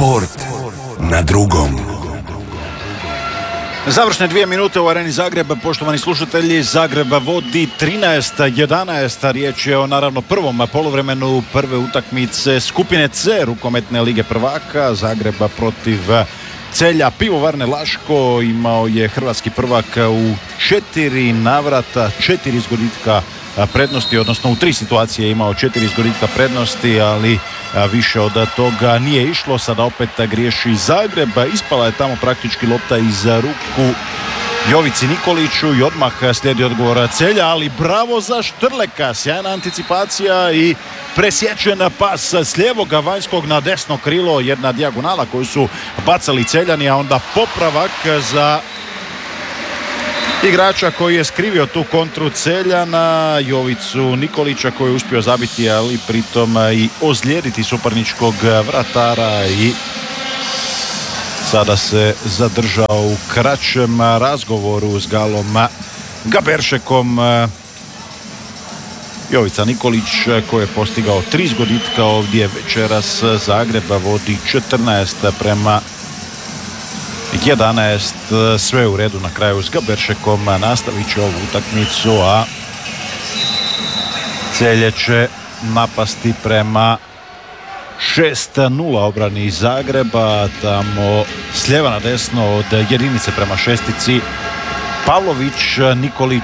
Sport na drugom. Završne 2 minute u Areni Zagreba, poštovani slušatelji. Zagreb vodi 13-11. Riječ je o naravno prvom poluvremenu prve utakmice skupine C rukometne lige prvaka. Zagreba protiv Celja Pivovarne Laško. Imao je hrvatski prvak u 4 navrata, 4 izgoditka prednosti, odnosno u 3 situacije je imao 4 izgoditka prednosti, ali više od toga nije išlo. Sada opet griješi Zagreb. Ispala je tamo praktički lopta iz ruku Jovici Nikoliću i odmah slijedi odgovor Celja, ali bravo za Štrleka, sjajna anticipacija i presječen pas s lijevog vanjskog na desno krilo, jedna dijagonala koju su bacali Celjani, a onda popravak za igrača koji je skrivio tu kontru Celjana, Jovicu Nikolića, koji je uspio zabiti, ali pritom i ozlijediti suparničkog vratara i sada se zadržao u kraćem razgovoru s Galom Gaberšekom. Jovica Nikolić koji je postigao 3 zgoditka ovdje večeras. Zagreba vodi 14-11. Sve u redu na kraju s Gaberšekom. Nastavit će ovu utakmicu, a Celje će napasti prema 6-0 obrani iz Zagreba. Tamo s lijeva na desno od jedinice prema šestici Pavlović, Nikolić,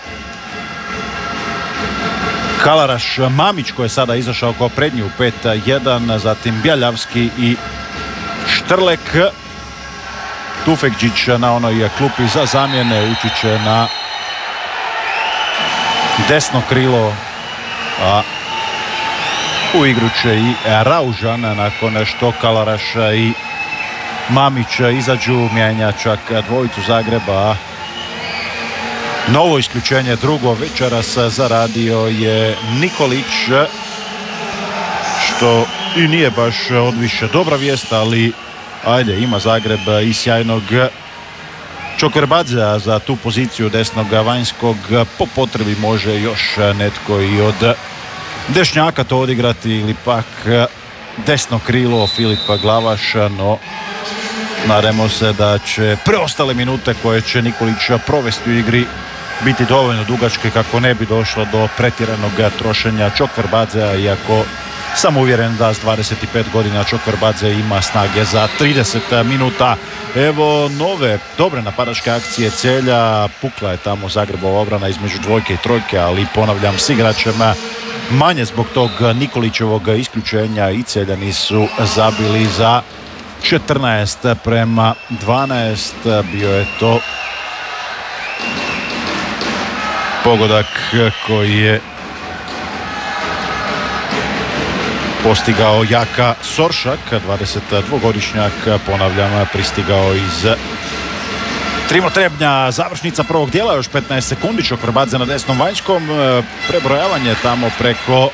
Kalaraš, Mamić koji je sada izašao kao prednji u 5-1, zatim Bjaljavski i Štrlek. Tufekđić na onoj klupi za zamjene, ući će na desno krilo, a u igru će i Raužan nakon što Kalaraš i Mamić izađu. Mijenja čak dvojicu Zagreba. Novo isključenje, drugo večeras, zaradio je Nikolić, što i nije baš odviše dobra vijest, ali ajde, ima Zagreb i sjajnog Čokverbadzea za tu poziciju desnog vanjskog. Po potrebi može još netko i od dešnjaka to odigrati ili pak desno krilo Filipa Glavaša, no nadamo se da će preostale minute koje će Nikolić provesti u igri biti dovoljno dugačke kako ne bi došlo do pretjeranog trošenja Čokverbadzea, iako sam uvjeren da s 25 godina Čokverbadze ima snage za 30 minuta. Evo nove dobre napadačke akcije Celja. Pukla je tamo Zagrebova obrana između dvojke i trojke, ali ponavljam, s igračem manje zbog tog Nikolićevog isključenja i Celjani su zabili za 14-12. Bio je to pogodak koji je postigao Jaka Soršak, 22-godišnjak, ponavljam, pristigao iz Trebnja. Završnica prvog dijela, još 15 sekundi, Čokverbadze na desnom vanjskom, prebrojavanje tamo preko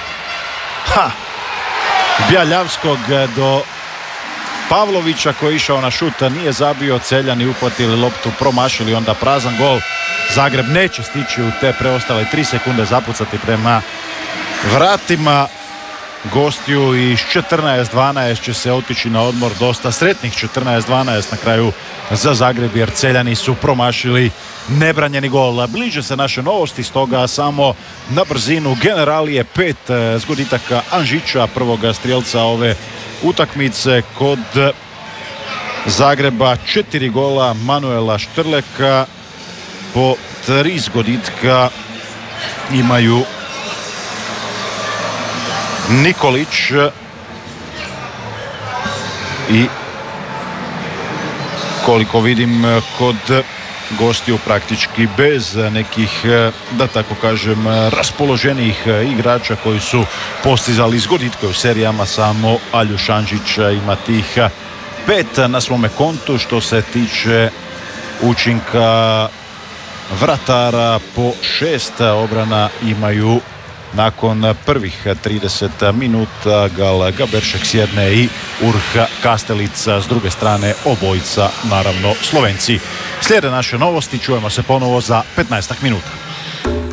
Bjaljavskog do Pavlovića koji je išao na šut, nije zabio. Celjani uhvatili loptu, promašili, onda prazan gol. Zagreb neće stići u te preostale 3 sekunde zapucati prema vratima gostiju i s 14-12 će se otići na odmor. Dosta sretnih 14-12 na kraju za Zagreb, jer Celjani su promašili nebranjeni gol. Bliže se naše novosti, stoga samo na brzinu. Generalije 5 zgoditaka Anžića, prvoga strijelca ove utakmice. Kod Zagreba 4 gola Manuela Štrleka, po 3 zgoditka imaju Nikolić i, koliko vidim, kod gostiju praktički bez nekih, da tako kažem, raspoloženijih igrača koji su postizali zgoditke u serijama. Samo Aljuš Anžić ima tih 5 na svome kontu. Što se tiče učinka vratara, po 6 obrana imaju nakon prvih 30 minuta. Gal Gaberšek s jedne i Urh Kastelica s druge strane, obojica naravno Slovenci. Slijede naše novosti, čujemo se ponovo za 15 minuta.